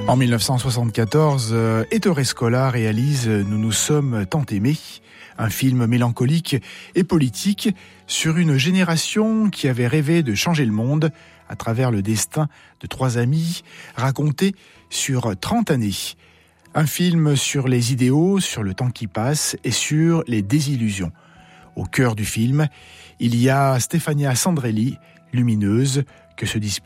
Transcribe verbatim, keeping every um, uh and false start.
En dix-neuf cent soixante-quatorze, Ettore Scola réalise « Nous nous sommes tant aimés », un film mélancolique et politique sur une génération qui avait rêvé de changer le monde à travers le destin de trois amis raconté sur trente années. Un film sur les idéaux, sur le temps qui passe et sur les désillusions. Au cœur du film, il y a Stefania Sandrelli, lumineuse, que se disputent